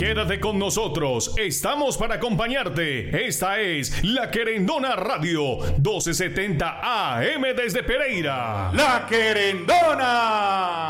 Quédate con nosotros, estamos para acompañarte. Esta es La Querendona Radio, 1270 AM desde Pereira. La Querendona.